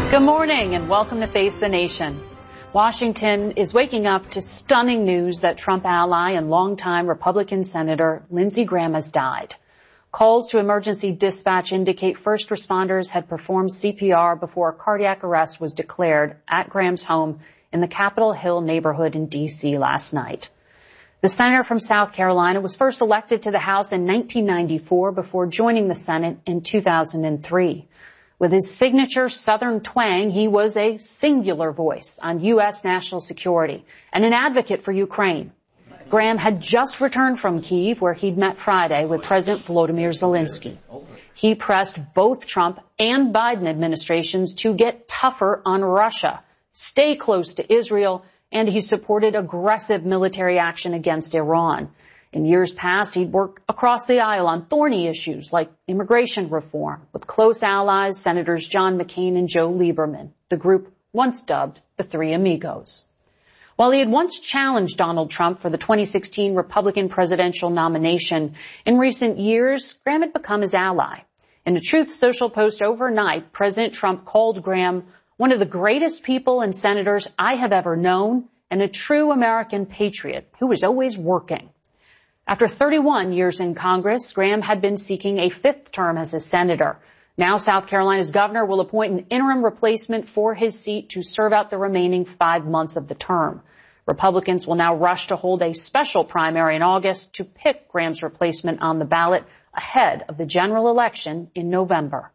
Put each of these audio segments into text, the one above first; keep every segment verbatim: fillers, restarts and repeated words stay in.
Good morning and welcome to Face the Nation. Washington is waking up to stunning news that Trump ally and longtime Republican Senator Lindsey Graham has died. Calls to emergency dispatch indicate first responders had performed C P R before a cardiac arrest was declared at Graham's home in the Capitol Hill neighborhood in D C last night. The senator from South Carolina was first elected to the House in nineteen ninety-four before joining the Senate in two thousand three. With his signature Southern twang, he was a singular voice on U S national security and an advocate for Ukraine. Graham had just returned from Kyiv, where he'd met Friday with President Volodymyr Zelensky. He pressed both Trump and Biden administrations to get tougher on Russia, stay close to Israel, and he supported aggressive military action against Iran. In years past, he'd worked across the aisle on thorny issues like immigration reform with close allies, Senators John McCain and Joe Lieberman, the group once dubbed the Three Amigos. While he had once challenged Donald Trump for the twenty sixteen Republican presidential nomination, in recent years, Graham had become his ally. In a Truth Social post overnight, President Trump called Graham one of the greatest people and senators I have ever known and a true American patriot who was always working. After thirty-one years in Congress, Graham had been seeking a fifth term as a senator. Now South Carolina's governor will appoint an interim replacement for his seat to serve out the remaining five months of the term. Republicans will now rush to hold a special primary in August to pick Graham's replacement on the ballot ahead of the general election in November.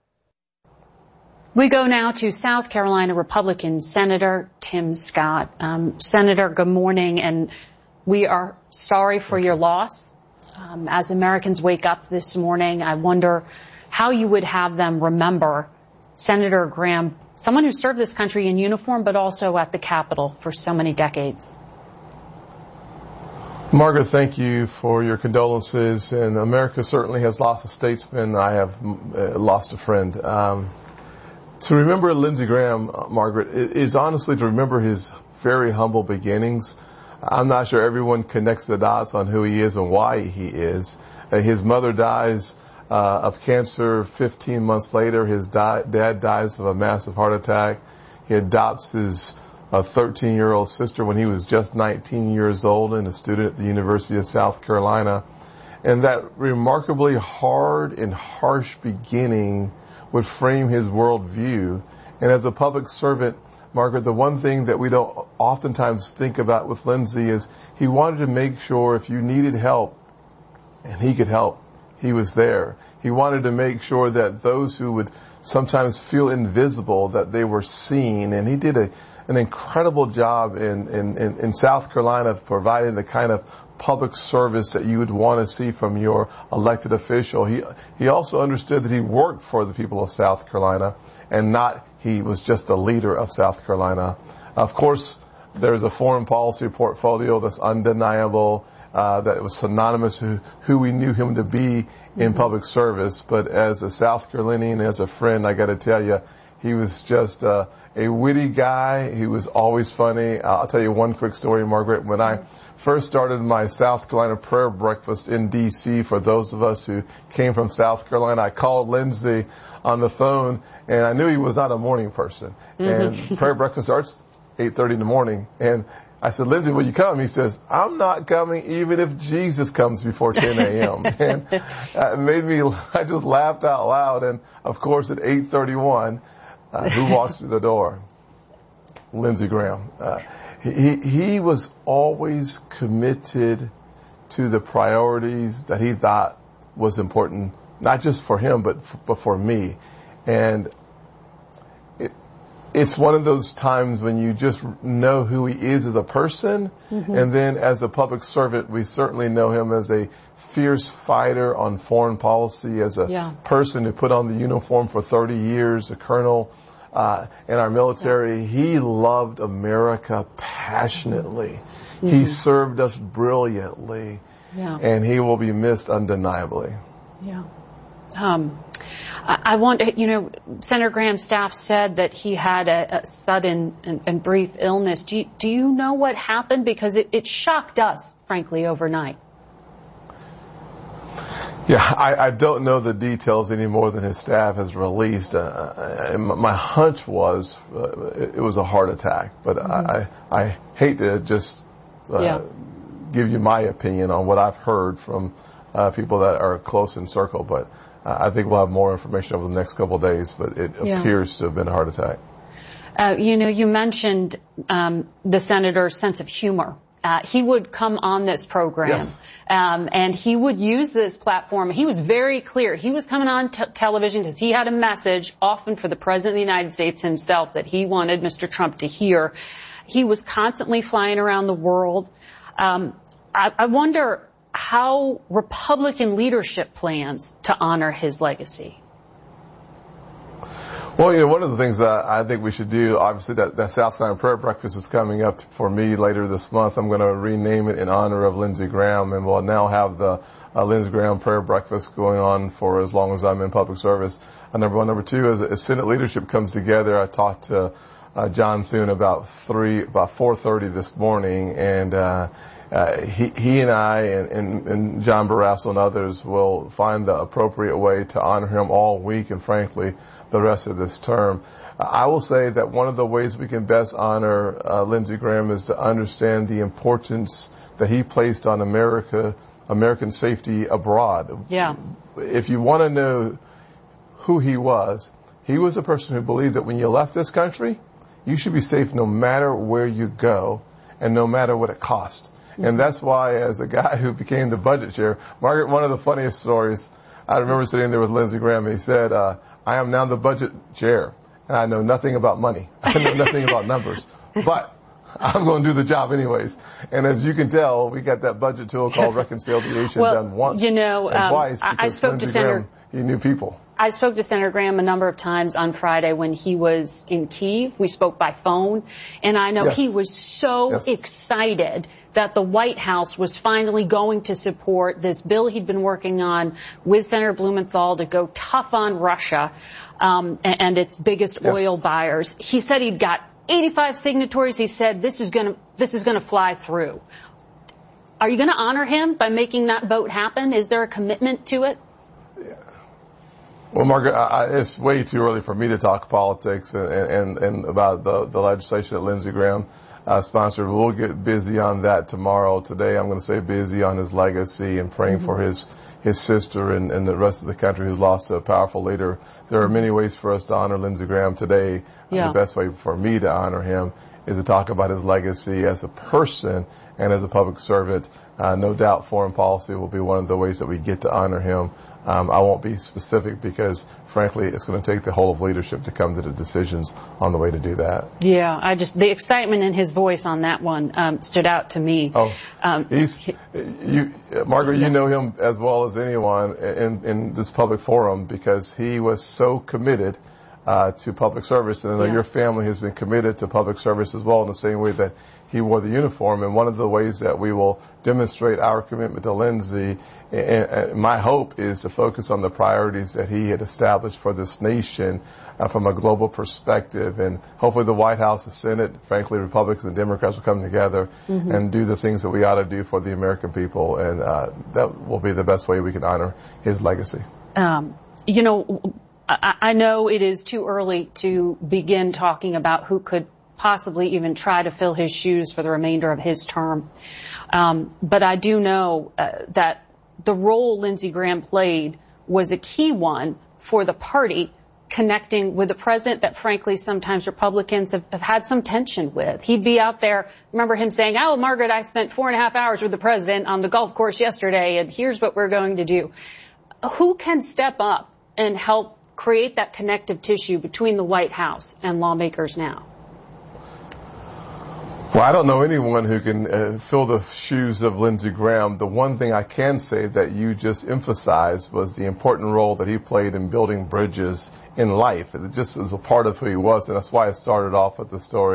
We go now to South Carolina Republican Senator Tim Scott. Um, Senator, good morning, and we are sorry for your loss. Um, as Americans wake up this morning, I wonder how you would have them remember Senator Graham, someone who served this country in uniform, but also at the Capitol for so many decades. Margaret, thank you for your condolences. And America certainly has lost a statesman. I have uh, lost a friend. Um, to remember Lindsey Graham, uh, Margaret, is honestly to remember his very humble beginnings. I'm not sure everyone connects the dots on who he is and why he is. Uh, his mother dies uh, of cancer fifteen months later. His di- dad dies of a massive heart attack. He adopts his thirteen-year-old sister when he was just nineteen years old and a student at the University of South Carolina. And that remarkably hard and harsh beginning would frame his worldview. And as a public servant, Margaret, the one thing that we don't oftentimes think about with Lindsey is he wanted to make sure if you needed help and he could help, he was there. He wanted to make sure that those who would sometimes feel invisible, that they were seen. And he did a, an incredible job in, in, in, in South Carolina of providing the kind of public service that you would want to see from your elected official. He, he also understood that he worked for the people of South Carolina and not he was just a leader of South Carolina. Of course, there's a foreign policy portfolio that's undeniable, uh, that was synonymous to who we knew him to be in public service. But as a South Carolinian, as a friend, I got to tell you, he was just uh, a witty guy. He was always funny. I'll tell you one quick story, Margaret. When I first started my South Carolina prayer breakfast in D C, for those of us who came from South Carolina, I called Lindsey on the phone, and I knew he was not a morning person. Mm-hmm. And prayer breakfast starts eight thirty in the morning. And I said, Lindsey, will you come? He says, I'm not coming even if Jesus comes before ten a.m. And it made me, I just laughed out loud. And, of course, at eight thirty-one, uh, who walks through the door? Lindsey Graham. Uh, he, he was always committed to the priorities that he thought was important, not just for him, but f- but for me. And it, it's one of those times when you just know who he is as a person. Mm-hmm. And then as a public servant, we certainly know him as a fierce fighter on foreign policy, as a yeah. person who put on the uniform for thirty years, a colonel uh, in our military. Yeah. He loved America passionately. Mm-hmm. He served us brilliantly. Yeah. And he will be missed undeniably. Yeah. Um, I, I want to, you know, Senator Graham's staff said that he had a, a sudden and, and brief illness. Do you, do you know what happened? Because it, it shocked us, frankly, overnight. Yeah, I, I don't know the details any more than his staff has released. Uh, my hunch was uh, it, it was a heart attack, but mm-hmm. I, I hate to just uh, yeah. give you my opinion on what I've heard from uh, people that are close in circle, but uh, I think we'll have more information over the next couple of days, but it yeah. appears to have been a heart attack. Uh, you know, you mentioned um, the senator's sense of humor. Uh, he would come on this program. Yes. Um, and he would use this platform. He was very clear. He was coming on t- television because he had a message, often for the President of the United States himself, that he wanted Mister Trump to hear. He was constantly flying around the world. Um, I, I wonder how Republican leadership plans to honor his legacy. Well, you know, one of the things that I think we should do, obviously, that, that Southside Prayer Breakfast is coming up for me later this month. I'm going to rename it in honor of Lindsey Graham, and we'll now have the uh, Lindsey Graham Prayer Breakfast going on for as long as I'm in public service. Uh, number one. Number two, as, as Senate leadership comes together, I talked to uh, John Thune about three, about four thirty this morning, and uh, uh, he, he and I and, and, and John Barrasso and others will find the appropriate way to honor him all week, and frankly, the rest of this term. Uh, I will say that one of the ways we can best honor uh, Lindsey Graham is to understand the importance that he placed on America, American safety abroad. Yeah. If you want to know who he was, he was a person who believed that when you left this country, you should be safe no matter where you go and no matter what it cost. Mm-hmm. And that's why, as a guy who became the budget chair, Margaret, one of the funniest stories, I remember sitting there with Lindsey Graham, and he said, uh, I am now the budget chair, and I know nothing about money. I know nothing about numbers, but I'm going to do the job anyways. And as you can tell, we got that budget tool called reconciliation well, done once you know, and um, twice because I spoke Lindsey to Senator, Graham, he knew people. I spoke to Senator Graham a number of times on Friday when he was in Kyiv. We spoke by phone, and I know yes. he was so yes. excited that the White House was finally going to support this bill he'd been working on with Senator Blumenthal to go tough on Russia um, and, and its biggest yes. oil buyers. He said he'd got eighty-five signatories. He said this is going to this is going to fly through. Are you going to honor him by making that vote happen? Is there a commitment to it? Yeah. Well, Margaret, I, it's way too early for me to talk politics and, and, and about the, the legislation that Lindsey Graham uh, sponsored. We'll get busy on that tomorrow. Today, I'm going to say busy on his legacy and praying mm-hmm. for his his sister and, and the rest of the country who's lost a powerful leader. There are many ways for us to honor Lindsey Graham today. Yeah. Uh, the best way for me to honor him is to talk about his legacy as a person and as a public servant. Uh, no doubt foreign policy will be one of the ways that we get to honor him. Um, I won't be specific because, frankly, it's going to take the whole of leadership to come to the decisions on the way to do that. Yeah, I just the excitement in his voice on that one um, stood out to me. Oh, um, he's you, Margaret. You know him as well as anyone in in this public forum because he was so committed uh, to public service, and I know yeah. your family has been committed to public service as well in the same way that he wore the uniform. And one of the ways that we will demonstrate our commitment to Lindsey, and my hope is to focus on the priorities that he had established for this nation uh, from a global perspective. And hopefully the White House, the Senate, frankly, Republicans and Democrats will come together mm-hmm. and do the things that we ought to do for the American people. And uh, that will be the best way we can honor his legacy. Um, you know, I, I know it is too early to begin talking about who could possibly even try to fill his shoes for the remainder of his term. Um, but I do know uh, that the role Lindsey Graham played was a key one for the party connecting with the president that, frankly, sometimes Republicans have, have had some tension with. He'd be out there. Remember him saying, oh, Margaret, I spent four and a half hours with the president on the golf course yesterday, and here's what we're going to do. Who can step up and help create that connective tissue between the White House and lawmakers now? Well, I don't know anyone who can uh, fill the shoes of Lindsey Graham. The one thing I can say that you just emphasized was the important role that he played in building bridges in life. It just is a part of who he was, and that's why I started off with the story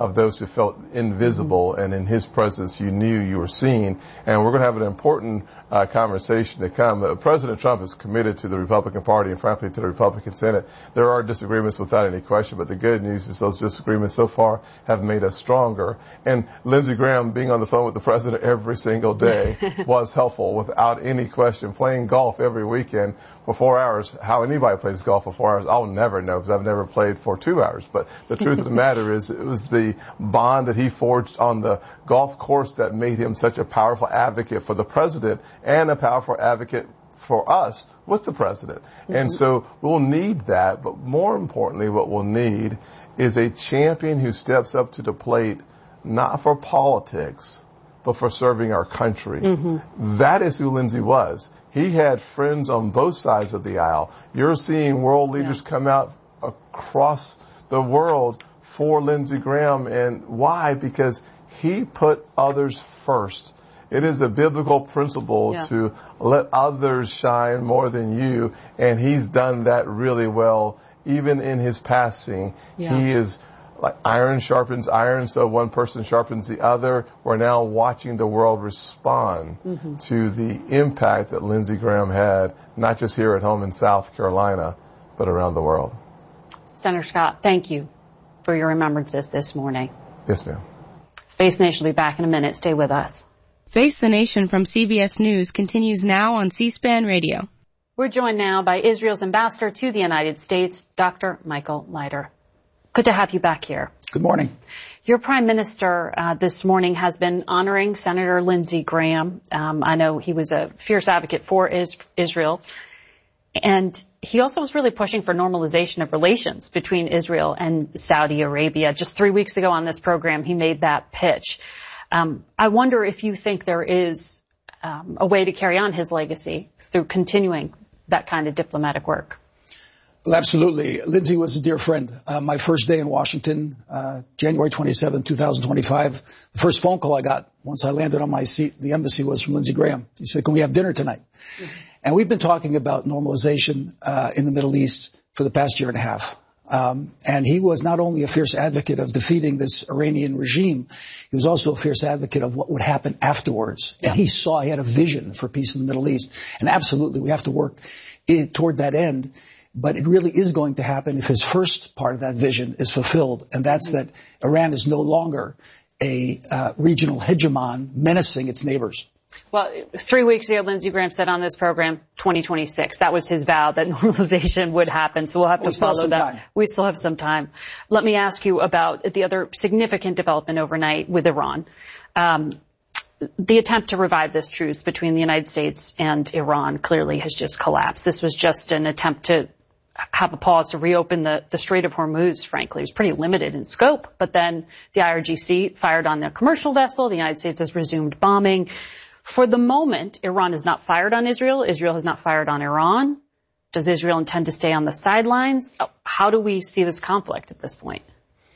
of those who felt invisible, mm-hmm. and in his presence you knew you were seen. And we're going to have an important uh, conversation to come. Uh, President Trump is committed to the Republican Party and frankly to the Republican Senate. There are disagreements without any question, but the good news is those disagreements so far have made us stronger. And Lindsey Graham being on the phone with the president every single day was helpful without any question. Playing golf every weekend for four hours, how anybody plays golf for four hours, I'll never know because I've never played for two hours. But the truth of the matter is it was the bond that he forged on the golf course that made him such a powerful advocate for the president and a powerful advocate for us with the president. Mm-hmm. And so we'll need that, but more importantly, what we'll need is a champion who steps up to the plate, not for politics, but for serving our country. Mm-hmm. That is who Lindsey was. He had friends on both sides of the aisle. You're seeing world leaders yeah. come out across the world for Lindsey Graham. And why? Because he put others first. It is a biblical principle yeah. to let others shine more than you. And he's done that really well. Even in his passing, yeah. he is like iron sharpens iron, so one person sharpens the other. We're now watching the world respond mm-hmm. to the impact that Lindsey Graham had, not just here at home in South Carolina, but around the world. Senator Scott, thank you for your remembrances this morning. Yes, ma'am. Face the Nation will be back in a minute. Stay with us. Face the Nation from C B S News continues now on C-SPAN Radio. We're joined now by Israel's ambassador to the United States, Doctor Michael Leiter. Good to have you back here. Good morning. Your prime minister uh, this morning has been honoring Senator Lindsey Graham. Um, I know he was a fierce advocate for is- Israel. And he also was really pushing for normalization of relations between Israel and Saudi Arabia. Just three weeks ago on this program, he made that pitch. Um, I wonder if you think there is um, a way to carry on his legacy through continuing that kind of diplomatic work. Well, absolutely. Lindsey was a dear friend. Uh, my first day in Washington, uh, January twenty-seventh, twenty twenty-five, the first phone call I got once I landed on my seat in the embassy was from Lindsey Graham. He said, "Can we have dinner tonight?" Mm-hmm. And we've been talking about normalization uh, in the Middle East for the past year and a half. Um, and he was not only a fierce advocate of defeating this Iranian regime, he was also a fierce advocate of what would happen afterwards. Yeah. And he saw, he had a vision for peace in the Middle East. And absolutely, we have to work in, toward that end. But it really is going to happen if his first part of that vision is fulfilled, and that's that Iran is no longer a uh, regional hegemon menacing its neighbors. Well, three weeks ago, Lindsey Graham said on this program, twenty twenty-six. That was his vow that normalization would happen. So we'll have to we follow that. Time. We still have some time. Let me ask you about the other significant development overnight with Iran. Um, The attempt to revive this truce between the United States and Iran clearly has just collapsed. This was just an attempt to have a pause to reopen the, the Strait of Hormuz, frankly. It was pretty limited in scope, but then the I R G C fired on their commercial vessel. The United States has resumed bombing. For the moment, Iran has not fired on Israel. Israel has not fired on Iran. Does Israel intend to stay on the sidelines? How do we see this conflict at this point?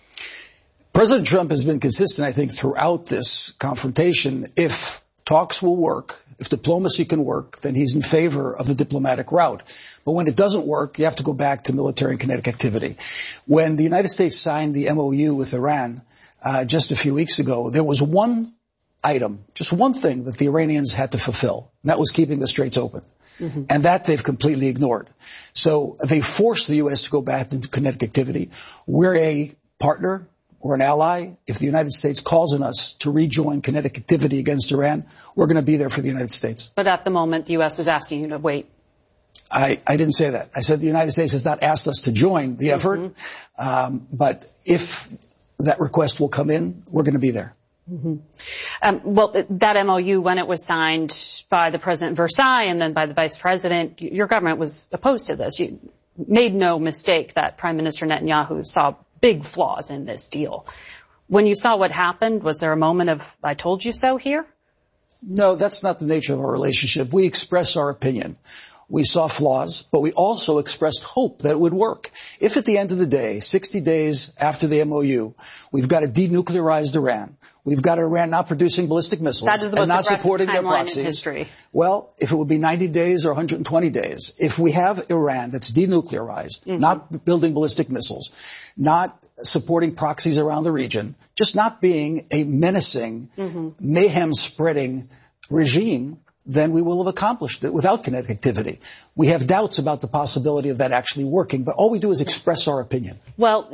President Trump has been consistent, I think, throughout this confrontation. If talks will work, if diplomacy can work, then he's in favor of the diplomatic route. But when it doesn't work, you have to go back to military and kinetic activity. When the United States signed the M O U with Iran uh, just a few weeks ago, there was one item, just one thing that the Iranians had to fulfill, and that was keeping the straits open. Mm-hmm. And that they've completely ignored. So they forced the U S to go back into kinetic activity. We're a partner or an ally. If the United States calls on us to rejoin kinetic activity against Iran, we're going to be there for the United States. But at the moment, the U S is asking you to wait. I, I didn't say that. I said the United States has not asked us to join the effort. Mm-hmm. Um, but if that request will come in, we're going to be there. Mm-hmm. Um, well, that M O U, when it was signed by the President at Versailles and then by the Vice President, your government was opposed to this. You made no mistake that Prime Minister Netanyahu saw big flaws in this deal. When you saw what happened, was there a moment of, I told you so here? No, that's not the nature of our relationship. We express our opinion. We saw flaws, but we also expressed hope that it would work. If at the end of the day, sixty days after the M O U, we've got a denuclearized Iran, we've got Iran not producing ballistic missiles that is the and most not supporting their timeline proxies. In history. Well, if it would be ninety days or one hundred twenty days, if we have Iran that's denuclearized, mm-hmm. not building ballistic missiles, not supporting proxies around the region, just not being a menacing, mm-hmm. mayhem-spreading regime, then we will have accomplished it without kinetic activity. We have doubts about the possibility of that actually working, but all we do is express our opinion. Well,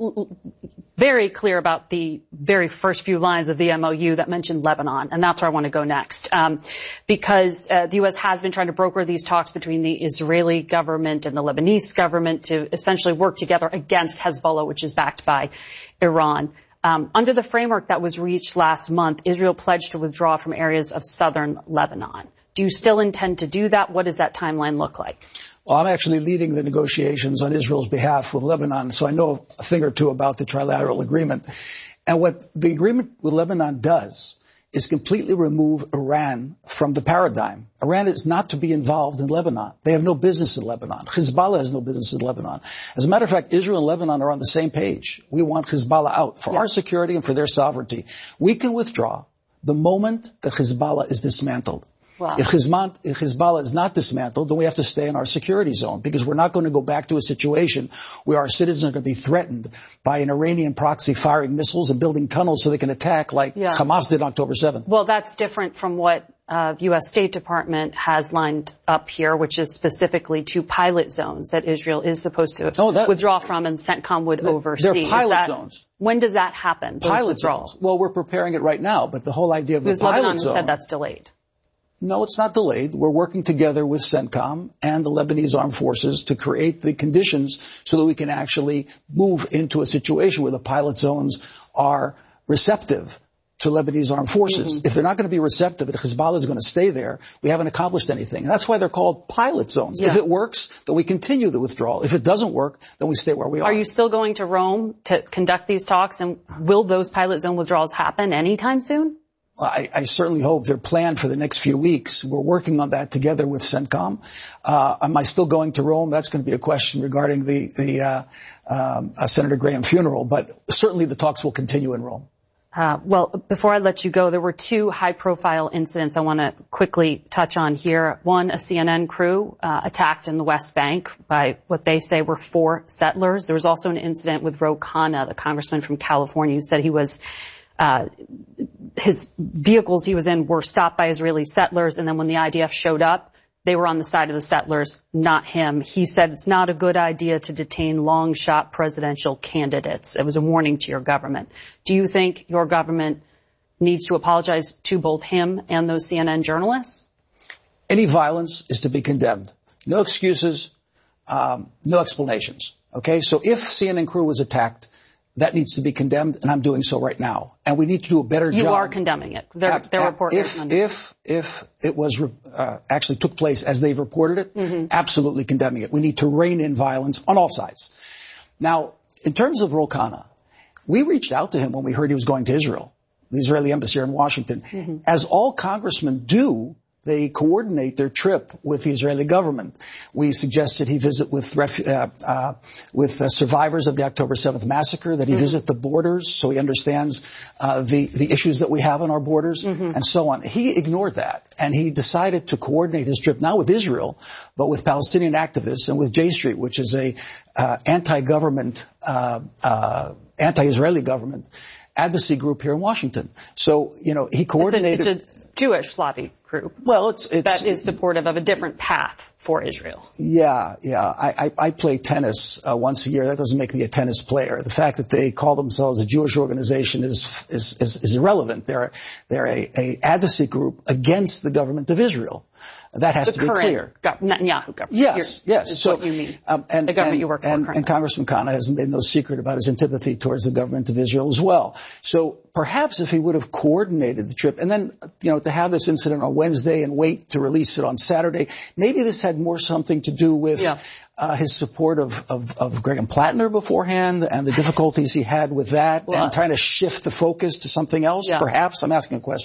very clear about the very first few lines of the M O U that mentioned Lebanon, and that's where I want to go next, um, because uh, the U S has been trying to broker these talks between the Israeli government and the Lebanese government to essentially work together against Hezbollah, which is backed by Iran. Um, under the framework that was reached last month, Israel pledged to withdraw from areas of southern Lebanon. Do you still intend to do that? What does that timeline look like? Well, I'm actually leading the negotiations on Israel's behalf with Lebanon, so I know a thing or two about the trilateral agreement. And what the agreement with Lebanon does is completely remove Iran from the paradigm. Iran is not to be involved in Lebanon. They have no business in Lebanon. Hezbollah has no business in Lebanon. As a matter of fact, Israel and Lebanon are on the same page. We want Hezbollah out for yeah. our security and for their sovereignty. We can withdraw the moment that Hezbollah is dismantled. Wow. If Hezbollah is not dismantled, then we have to stay in our security zone because we're not going to go back to a situation where our citizens are going to be threatened by an Iranian proxy firing missiles and building tunnels so they can attack like yeah. Hamas did October seventh. Well, that's different from what uh, U S State Department has lined up here, which is specifically two pilot zones that Israel is supposed to oh, that, withdraw from and CENTCOM would they're, oversee. They're pilot that, zones. When does that happen? Pilot zones. Well, we're preparing it right now, but the whole idea of the pilot Lebanon zone. said that's delayed. No, it's not delayed. We're working together with CENTCOM and the Lebanese armed forces to create the conditions so that we can actually move into a situation where the pilot zones are receptive to Lebanese armed forces. Mm-hmm. If they're not going to be receptive, if Hezbollah is going to stay there, we haven't accomplished anything. And that's why they're called pilot zones. Yeah. If it works, then we continue the withdrawal. If it doesn't work, then we stay where we are. Are you still going to Rome to conduct these talks? And will those pilot zone withdrawals happen anytime soon? I, I certainly hope they're planned for the next few weeks. We're working on that together with CENTCOM. Uh, am I still going to Rome? That's going to be a question regarding the, the uh, um, uh, Senator Graham funeral, but certainly the talks will continue in Rome. Uh, well, before I let you go, there were two high-profile incidents I want to quickly touch on here. One, a C N N crew uh, attacked in the West Bank by what they say were four settlers. There was also an incident with Ro Khanna, the congressman from California, who said he was Uh, his vehicles he was in were stopped by Israeli settlers, and then when the I D F showed up, they were on the side of the settlers, not him. He said it's not a good idea to detain long-shot presidential candidates. It was a warning to your government. Do you think your government needs to apologize to both him and those C N N journalists? Any violence is to be condemned. No excuses, um, no explanations. Okay, so if C N N crew was attacked, that needs to be condemned, and I'm doing so right now. And we need to do a better you job. You are condemning it. They're, they're reporting if, it. If, if it was, uh, actually took place as they've reported it, mm-hmm. absolutely condemning it. We need to rein in violence on all sides. Now, in terms of Ro Khanna, we reached out to him when we heard he was going to Israel, the Israeli embassy here in Washington. Mm-hmm. As all congressmen do, they coordinate their trip with the Israeli government. We suggested he visit with ref- uh, uh, with uh, survivors of the October seventh massacre, that he mm-hmm. visit the borders so he understands uh, the the issues that we have on our borders, mm-hmm. and so on. He ignored that, and he decided to coordinate his trip not with Israel, but with Palestinian activists and with J Street, which is a uh, anti-government, uh, uh, anti-Israeli government advocacy group here in Washington. So, you know, he coordinated. It's a, it's a Jewish Slavi group. Well, it's, it's that is supportive of a different path for Israel. Yeah, yeah. I, I, I play tennis uh, once a year. That doesn't make me a tennis player. The fact that they call themselves a Jewish organization is is is, is irrelevant. They're they're a, a advocacy group against the government of Israel. That has the to be clear. Gov- Netanyahu government. Yes, You're, yes. Is so what you mean. Um, and, the government and, you work for. And, and Congressman Khanna hasn't made no secret about his antipathy towards the government of Israel as well. So perhaps if he would have coordinated the trip, and then, you know, to have this incident on Wednesday and wait to release it on Saturday, maybe this had more something to do with yeah. uh, his support of, of, of Graham Plattner beforehand and the difficulties he had with that, well, and trying to shift the focus to something else. Yeah. Perhaps. I'm asking a question.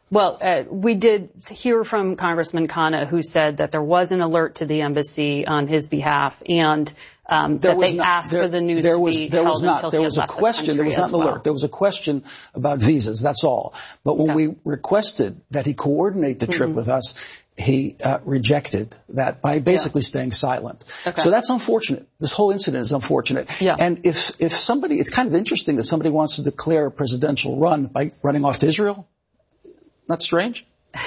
Well, uh, we did hear from Congressman Khanna, who said that there was an alert to the embassy on his behalf, and um, that they not, asked there, for the news there to was, be there held was not, until there he was had a left question. the There was not an well. alert. There was a question about visas. That's all. But when okay. we requested that he coordinate the trip mm-hmm. with us, he uh, rejected that by basically yeah. staying silent. Okay. So that's unfortunate. This whole incident is unfortunate. Yeah. And if if somebody, it's kind of interesting that somebody wants to declare a presidential run by running off to Israel. Not strange?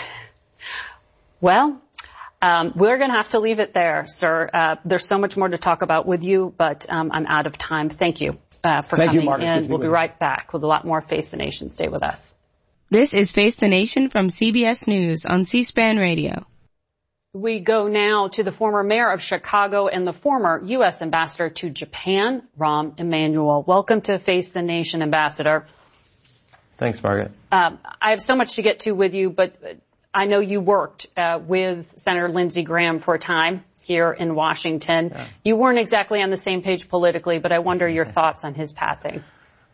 Well, um, we're going to have to leave it there, sir. Uh, there's so much more to talk about with you, but um, I'm out of time. Thank you uh, for Thank coming you, Margaret. in. We'll be right back with a lot more Face the Nation. Stay with us. This is Face the Nation from C B S News on C-SPAN Radio. We go now to the former mayor of Chicago and the former U S ambassador to Japan, Rahm Emanuel. Welcome to Face the Nation, Ambassador. Thanks, Margaret. Um, I have so much to get to with you, but I know you worked uh, with Senator Lindsey Graham for a time here in Washington. Yeah. You weren't exactly on the same page politically, but I wonder your thoughts on his passing.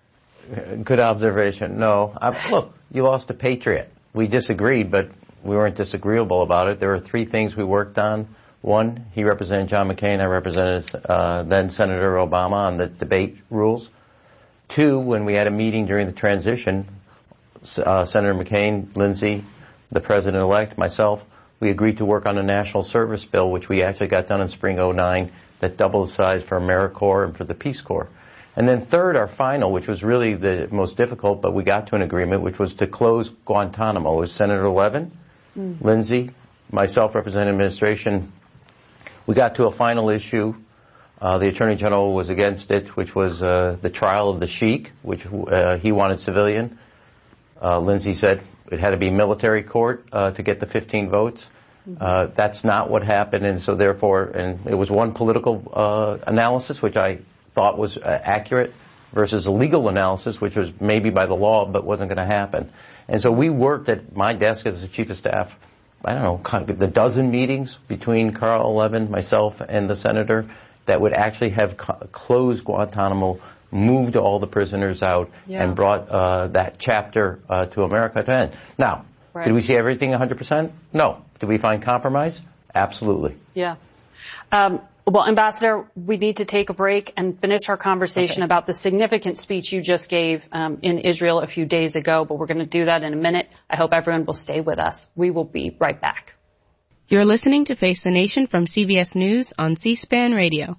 Good observation. No. I, look, you lost a patriot. We disagreed, but we weren't disagreeable about it. There were three things we worked on. One, he represented John McCain. I represented uh, then Senator Obama on the debate rules. Two, when we had a meeting during the transition, uh, Senator McCain, Lindsey, the president-elect, myself, we agreed to work on a national service bill, which we actually got done in spring oh nine, that doubled the size for AmeriCorps and for the Peace Corps. And then third, our final, which was really the most difficult, but we got to an agreement, which was to close Guantanamo. It was Senator Levin, mm. Lindsey, myself, representing administration. We got to a final issue. Uh, the Attorney General was against it, which was uh, the trial of the Sheik, which uh, he wanted civilian. Uh, Lindsey said it had to be military court uh, to get the fifteen votes. Mm-hmm. Uh, that's not what happened, and so therefore, and it was one political uh, analysis, which I thought was uh, accurate, versus a legal analysis, which was maybe by the law, but wasn't going to happen. And so we worked at my desk as the chief of staff, I don't know, kind of the dozen meetings between Carl Levin, myself, and the senator that would actually have co- closed Guantanamo, moved all the prisoners out, yeah. and brought uh, that chapter uh, to America to end. Now, right. Did we see everything one hundred percent? No. Did we find compromise? Absolutely. Yeah. Um, well, Ambassador, we need to take a break and finish our conversation okay. about the significant speech you just gave um, in Israel a few days ago, but we're going to do that in a minute. I hope everyone will stay with us. We will be right back. You're listening to Face the Nation from C B S News on C-SPAN Radio.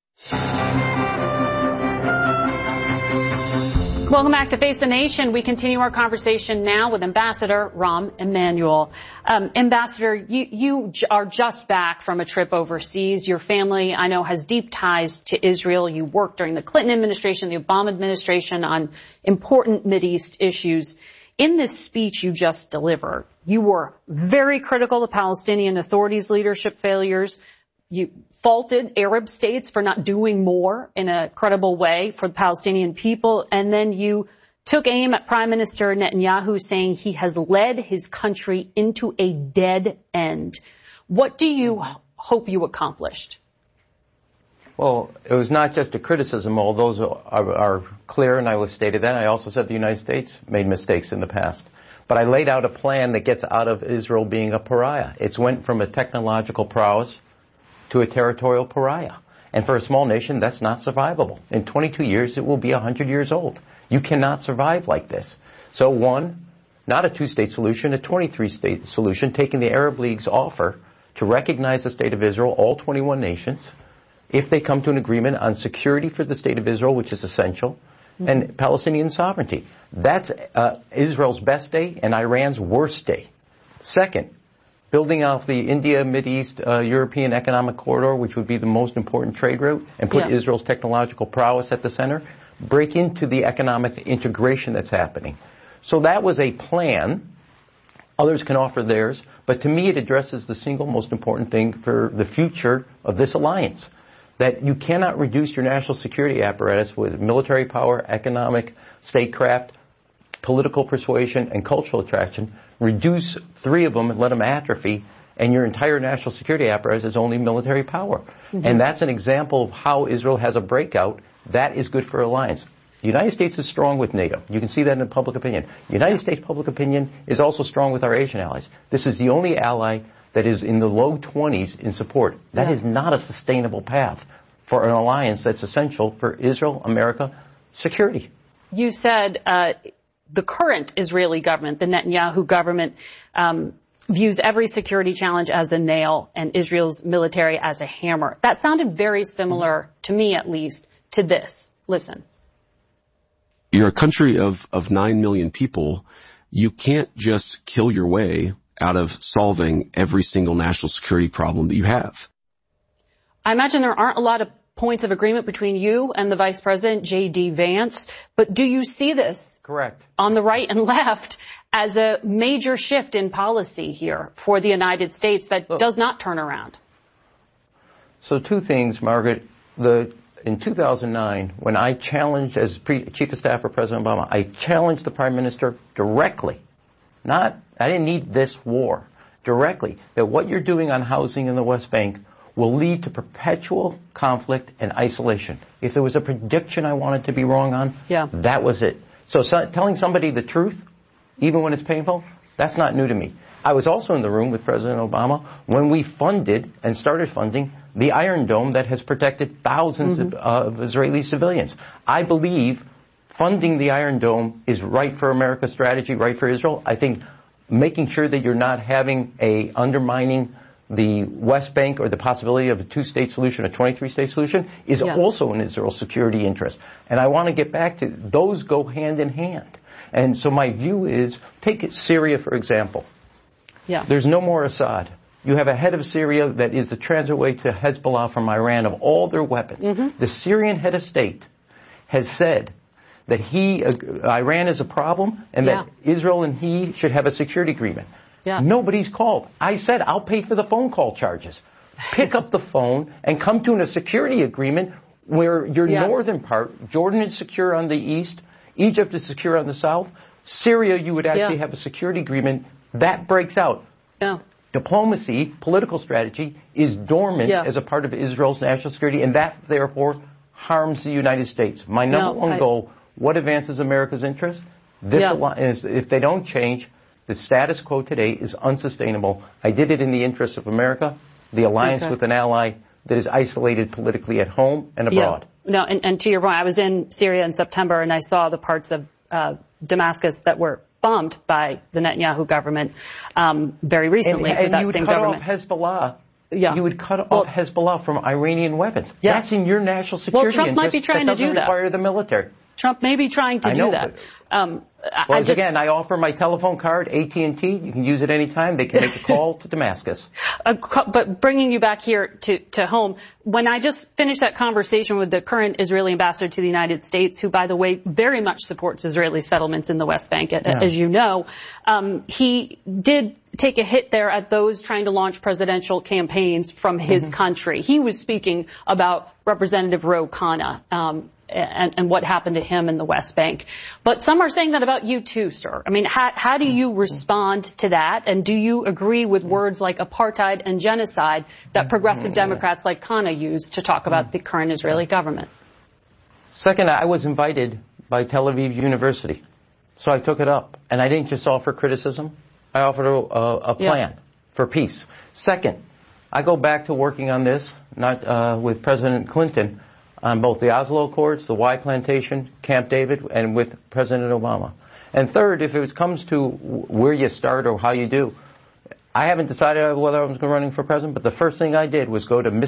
Welcome back to Face the Nation. We continue our conversation now with Ambassador Rahm Emanuel. Um, Ambassador, you, you are just back from a trip overseas. Your family, I know, has deep ties to Israel. You worked during the Clinton administration, the Obama administration on important Mideast issues. In this speech you just delivered, you were very critical of Palestinian Authority's leadership failures. You faulted Arab states for not doing more in a credible way for the Palestinian people. And then you took aim at Prime Minister Netanyahu, saying he has led his country into a dead end. What do you hope you accomplished? Well, it was not just a criticism. All those are, are clear, and I was stated that. I also said the United States made mistakes in the past. But I laid out a plan that gets out of Israel being a pariah. It's went from a technological prowess to a territorial pariah. And for a small nation, that's not survivable. In twenty-two years, it will be one hundred years old. You cannot survive like this. So one, not a two-state solution, a twenty-three state solution, taking the Arab League's offer to recognize the state of Israel, all twenty-one nations, if they come to an agreement on security for the state of Israel, which is essential, mm-hmm. and Palestinian sovereignty. That's uh, Israel's best day and Iran's worst day. Second, building off the India, Mideast, uh, European economic corridor, which would be the most important trade route, and put yeah. Israel's technological prowess at the center, break into the economic integration that's happening. So that was a plan. Others can offer theirs, but to me it addresses the single most important thing for the future of this alliance, that you cannot reduce your national security apparatus with military power, economic, statecraft, political persuasion, and cultural attraction. Reduce three of them and let them atrophy, and your entire national security apparatus is only military power. Mm-hmm. And that's an example of how Israel has a breakout. That is good for alliance. The United States is strong with NATO. You can see that in public opinion. The United States public opinion is also strong with our Asian allies. This is the only ally that is in the low twenties in support. That yeah. is not a sustainable path for an alliance that's essential for Israel, America, security. You said uh, the current Israeli government, the Netanyahu government, um, views every security challenge as a nail and Israel's military as a hammer. That sounded very similar, to me at least, to this. Listen. You're a country of, of nine million people. You can't just kill your way out of solving every single national security problem that you have. I imagine there aren't a lot of points of agreement between you and the Vice President, J D. Vance, but do you see this correct on the right and left as a major shift in policy here for the United States that Look, does not turn around? So two things, Margaret. The In two thousand nine, when I challenged, as pre- Chief of Staff for President Obama, I challenged the Prime Minister directly. Not, I didn't need this war. Directly, that what you're doing on housing in the West Bank will lead to perpetual conflict and isolation. If there was a prediction I wanted to be wrong on, yeah. that was it. So, so telling somebody the truth, even when it's painful, that's not new to me. I was also in the room with President Obama when we funded and started funding the Iron Dome that has protected thousands mm-hmm. of, uh, of Israeli civilians. I believe funding the Iron Dome is right for America's strategy, right for Israel. I think making sure that you're not having a undermining the West Bank or the possibility of a two-state solution, a twenty-three state solution, is yeah. also in Israel's security interest. And I want to get back to those go hand in hand. And so my view is, take Syria, for example. Yeah. There's no more Assad. You have a head of Syria that is the transitway to Hezbollah from Iran of all their weapons. Mm-hmm. The Syrian head of state has said that he, uh, Iran is a problem and yeah. that Israel and he should have a security agreement. Yeah. Nobody's called. I said, I'll pay for the phone call charges. Pick up the phone and come to a security agreement where your yeah. northern part, Jordan is secure on the east, Egypt is secure on the south, Syria, you would actually yeah. have a security agreement. That breaks out. Yeah. Diplomacy, political strategy, is dormant yeah. as a part of Israel's national security, and that, therefore, harms the United States. My number no, one I... goal, what advances America's interest? This yeah. al- is, if they don't change, the status quo today is unsustainable. I did it in the interest of America, the alliance okay. with an ally that is isolated politically at home and abroad. Yeah. No, and, and to your point, I was in Syria in September, and I saw the parts of uh, Damascus that were bombed by the Netanyahu government um, very recently. And, and that you would same cut government. off Hezbollah. Yeah. You would cut well, off Hezbollah from Iranian weapons. Yeah. That's in your national security well, Trump interest. might be trying that to do that. Require the military. Trump may be trying to I do know, that. Um, well, I just, again, I offer my telephone card, A T and T. You can use it anytime. They can make a call to Damascus. Uh, but bringing you back here to, to home, when I just finished that conversation with the current Israeli ambassador to the United States, who, by the way, very much supports Israeli settlements in the West Bank, yeah. as you know, um, he did take a hit there at those trying to launch presidential campaigns from his mm-hmm. country. He was speaking about Representative Ro Khanna, um, and, and what happened to him in the West Bank. But some are saying that about you too, sir. I mean, how, how do you respond to that? And do you agree with words like apartheid and genocide that progressive Democrats like Khanna use to talk about the current Israeli government? Second, I was invited by Tel Aviv University, so I took it up. And I didn't just offer criticism. I offered a, a, a plan yeah. for peace. Second, I go back to working on this, not uh, with President Clinton, on both the Oslo Accords, the Y Plantation, Camp David, and with President Obama. And third, if it comes to where you start or how you do, I haven't decided whether I was running for president, but the first thing I did was go to